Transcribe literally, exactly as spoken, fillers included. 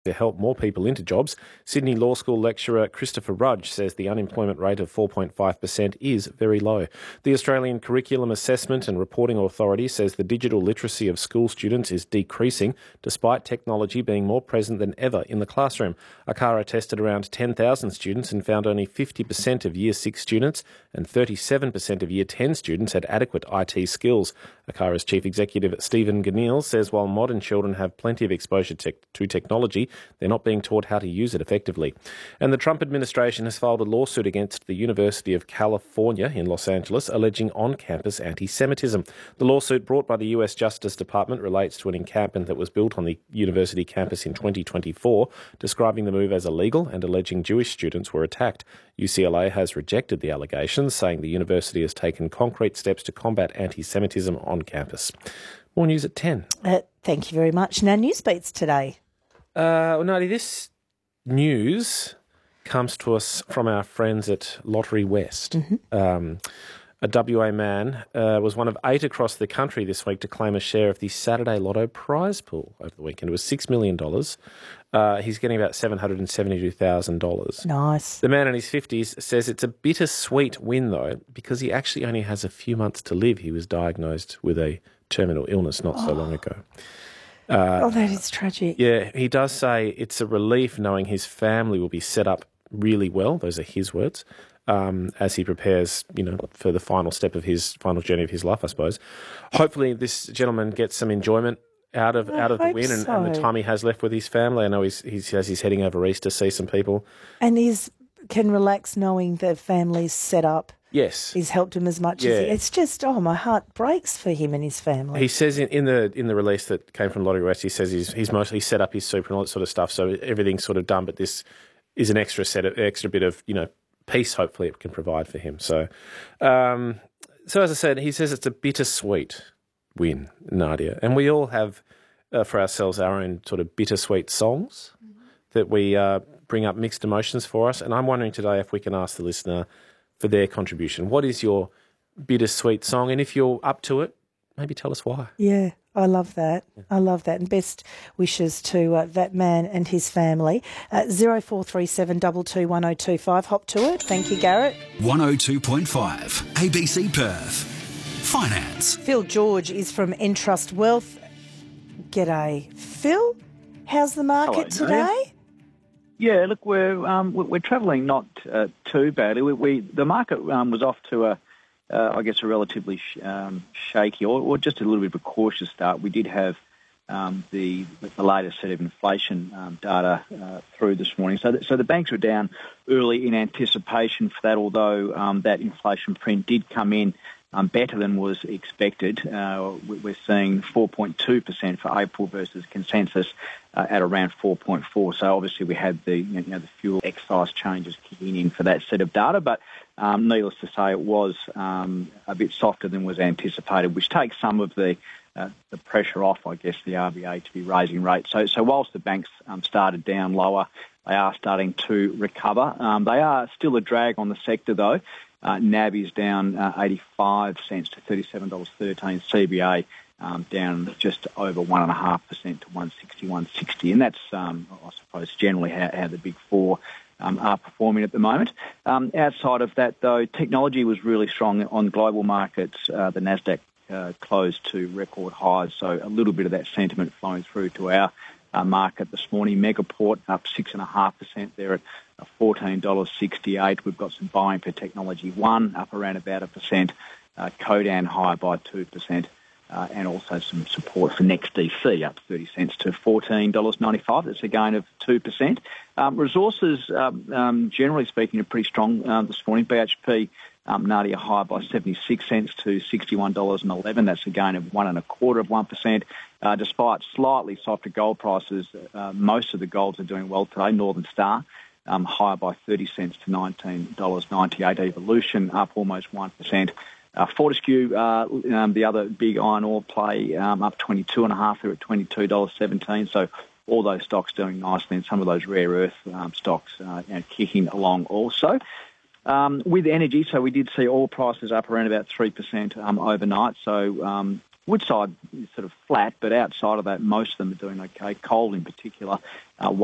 to help more people into jobs. Sydney Law School lecturer Christopher Rudge says the unemployment rate of four point five percent is very low. The Australian Curriculum Assessment and Reporting Authority says the digital literacy of school students is decreasing despite technology being more present than ever in the classroom. ACARA tested around ten thousand students and found only fifty percent of Year six students and thirty-seven percent of Year ten students had adequate I T skills. ACARA's Chief Executive Stephen Ganil says while modern children have plenty of exposure te- to technology, they're not being taught how to use it effectively. And the Trump administration has filed a lawsuit against the University of California in Los Angeles, alleging on-campus anti-Semitism. The lawsuit brought by the U S Justice Department relates to an encampment that was built on the university campus in twenty twenty-four, describing the move as illegal and alleging Jewish students were attacked. U C L A has rejected the allegations, saying the university has taken concrete steps to combat anti-Semitism on campus. More news at ten. Uh, thank you very much. Now, Newsbeats today. Uh, well, Nadia, this news comes to us from our friends at Lottery West. Mm-hmm. Um, a W A man uh, was one of eight across the country this week to claim a share of the Saturday Lotto prize pool over the weekend. It was six million dollars. Uh, he's getting about seven hundred seventy-two thousand dollars. Nice. The man in his fifties says it's a bittersweet win, though, because he actually only has a few months to live. He was diagnosed with a terminal illness not so oh. long ago. Uh, oh, that is tragic. Yeah, he does say it's a relief knowing his family will be set up really well. Those are his words. Um, as he prepares, you know, for the final step of his final journey of his life, I suppose. Hopefully, this gentleman gets some enjoyment out of I out of the hope win and, so. and the time he has left with his family. I know he's he says he's heading over east to see some people, and he's can relax knowing the family's set up. Yes, he's helped him as much yeah. as he, it's just oh, my heart breaks for him and his family. He says in, in the in the release that came from Lottery West, he says he's he's mostly set up his super and all that sort of stuff, so everything's sort of done. But this is an extra set of extra bit of you know. peace, hopefully, it can provide for him. So, um, so as I said, he says it's a bittersweet win, Nadia. And we all have, uh, for ourselves, our own sort of bittersweet songs mm-hmm. that we uh, bring up mixed emotions for us. And I'm wondering today if we can ask the listener for their contribution. What is your bittersweet song? And if you're up to it, maybe tell us why. Yeah. I love that. I love that. And best wishes to uh, that man and his family. Uh, zero four three seven two two one zero two five. Hop to it. Thank you, Garrett. one oh two point five A B C Perth. Finance. Phil George is from Entrust Wealth. G'day, Phil. How's the market Hello, today? Nadia. Yeah, look, we're um, we're travelling not uh, too badly. We, we the market um, was off to a Uh, I guess a relatively sh- um, shaky or, or just a little bit of a cautious start. We did have um, the the latest set of inflation um, data uh, through this morning. So, th- so the banks were down early in anticipation for that, although um, that inflation print did come in um, better than was expected. Uh, we're seeing four point two percent for April versus consensus uh, at around four point four. So obviously we had the you know the fuel excise changes kicking in for that set of data, but Um, needless to say, it was um, a bit softer than was anticipated, which takes some of the uh, the pressure off, I guess, the R B A to be raising rates. So, so whilst the banks um, started down lower, they are starting to recover. Um, they are still a drag on the sector, though. Uh, N A B is down uh, eighty-five cents to thirty-seven dollars thirteen. C B A um, down just over one point five percent to one sixty, one sixty. And that's, um, I suppose, generally how, how the big four Um, are performing at the moment. Um, outside of that, though, technology was really strong on global markets. Uh, the Nasdaq uh, closed to record highs, so a little bit of that sentiment flowing through to our uh, market this morning. Megaport up six point five percent there at fourteen dollars sixty-eight. We've got some buying for Technology One up around about a percent. Uh, Codan higher by two percent. Uh, and also some support for NextDC up thirty cents to fourteen dollars ninety-five. That's a gain of two percent. Um, resources, um, um, generally speaking, are pretty strong uh, this morning. B H P, um, Nadia, higher by seventy-six cents to sixty-one dollars eleven. That's a gain of one and a quarter of one percent. Uh, despite slightly softer gold prices, uh, most of the golds are doing well today. Northern Star, um, higher by thirty cents to nineteen dollars ninety-eight. Evolution up almost one percent. Uh, Fortescue, uh, um, the other big iron ore play, um, up twenty-two and a half. They're at twenty-two dollars seventeen. So all those stocks doing nicely, and some of those rare earth um, stocks uh, you know, kicking along also. Um, with energy, so we did see oil prices up around about three percent um, overnight. So um, Woodside is sort of flat, but outside of that, most of them are doing okay. Coal in particular, uh,